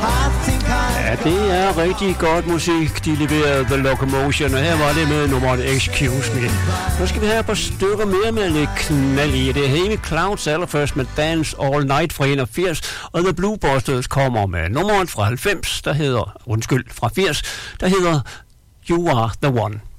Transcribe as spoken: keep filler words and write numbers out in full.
Ja, det er rigtig godt musik, de leverede The Locomotion, og her var det med nummeret Excuse Me. Nu skal vi have et par stykker mere med lidt knald i. Det er Heavy Clouds allerførst med Dance All Night fra enogfirs, og The Blue Busters kommer med nummeret fra halvfems, der hedder, undskyld, fra firs, der hedder You Are The One.